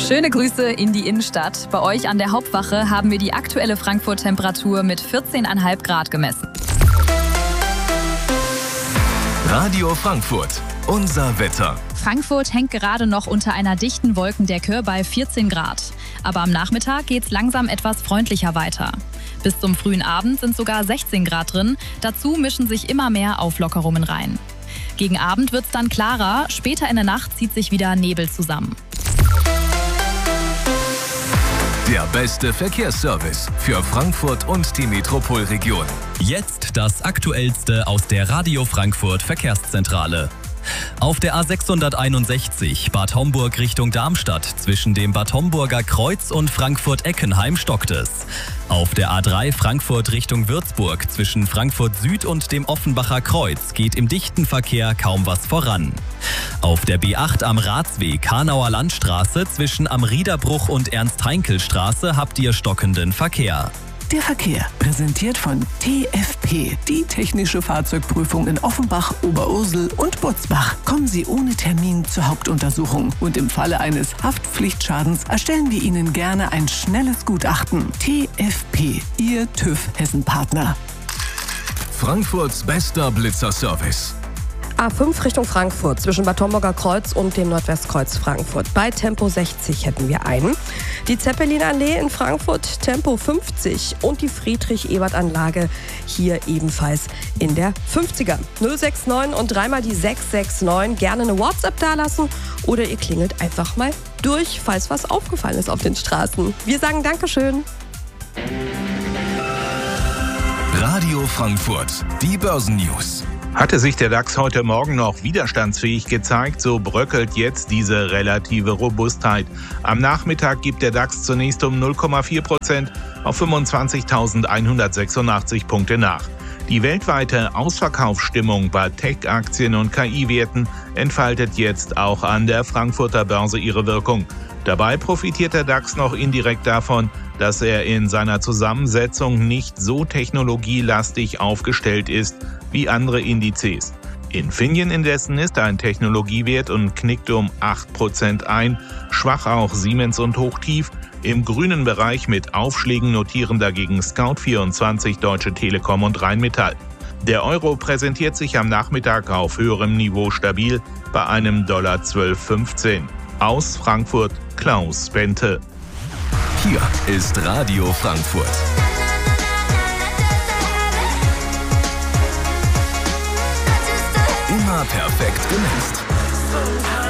Schöne Grüße in die Innenstadt. Bei euch an der Hauptwache haben wir die aktuelle Frankfurt-Temperatur mit 14,5 Grad gemessen. Radio Frankfurt, unser Wetter. Frankfurt hängt gerade noch unter einer dichten Wolkendecke bei 14 Grad. Aber am Nachmittag geht's langsam etwas freundlicher weiter. Bis zum frühen Abend sind sogar 16 Grad drin. Dazu mischen sich immer mehr Auflockerungen rein. Gegen Abend wird's dann klarer. Später in der Nacht zieht sich wieder Nebel zusammen. Der beste Verkehrsservice für Frankfurt und die Metropolregion. Jetzt das Aktuellste aus der Radio Frankfurt Verkehrszentrale. Auf der A661 Bad Homburg Richtung Darmstadt zwischen dem Bad Homburger Kreuz und Frankfurt-Eckenheim stockt es. Auf der A3 Frankfurt Richtung Würzburg zwischen Frankfurt Süd und dem Offenbacher Kreuz geht im dichten Verkehr kaum was voran. Auf der B8 am Ratsweg Hanauer Landstraße zwischen am Riederbruch und Ernst-Heinkel-Straße habt ihr stockenden Verkehr. Der Verkehr, präsentiert von TFP, die technische Fahrzeugprüfung in Offenbach, Oberursel und Butzbach. Kommen Sie ohne Termin zur Hauptuntersuchung und im Falle eines Haftpflichtschadens erstellen wir Ihnen gerne ein schnelles Gutachten. TFP, Ihr TÜV-Hessen-Partner. Frankfurts bester Blitzerservice. A5 Richtung Frankfurt zwischen Bad Homburger Kreuz und dem Nordwestkreuz Frankfurt. Bei Tempo 60 hätten wir einen. Die Zeppelinallee in Frankfurt Tempo 50 und die Friedrich-Ebert-Anlage hier ebenfalls in der 50er. 069 und dreimal die 669. Gerne eine WhatsApp dalassen oder ihr klingelt einfach mal durch, falls was aufgefallen ist auf den Straßen. Wir sagen Dankeschön. Radio Frankfurt, die Börsennews. Hatte sich der DAX heute Morgen noch widerstandsfähig gezeigt, so bröckelt jetzt diese relative Robustheit. Am Nachmittag gibt der DAX zunächst um 0,4% auf 25.186 Punkte nach. Die weltweite Ausverkaufsstimmung bei Tech-Aktien und KI-Werten entfaltet jetzt auch an der Frankfurter Börse ihre Wirkung. Dabei profitiert der DAX noch indirekt davon, dass er in seiner Zusammensetzung nicht so technologielastig aufgestellt ist wie andere Indizes. Infineon indessen ist ein Technologiewert und knickt um 8% ein, schwach auch Siemens und Hochtief. Im grünen Bereich mit Aufschlägen notieren dagegen Scout24, Deutsche Telekom und Rheinmetall. Der Euro präsentiert sich am Nachmittag auf höherem Niveau stabil bei einem $12,15. Aus Frankfurt Klaus Bente. Hier ist Radio Frankfurt. Immer perfekt gemixt.